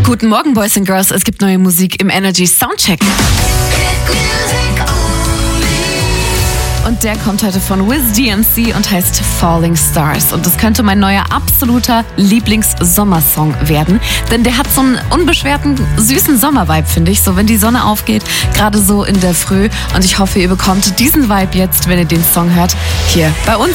Guten Morgen, Boys and Girls. Es gibt neue Musik im Energy Soundcheck. Und der kommt heute von Wiz DMC und heißt Falling Stars. Und das könnte mein neuer absoluter Lieblings-Sommersong werden. Denn der hat so einen unbeschwerten, süßen Sommervibe, finde ich. So, wenn die Sonne aufgeht, gerade so in der Früh. Und ich hoffe, ihr bekommt diesen Vibe jetzt, wenn ihr den Song hört, hier bei uns.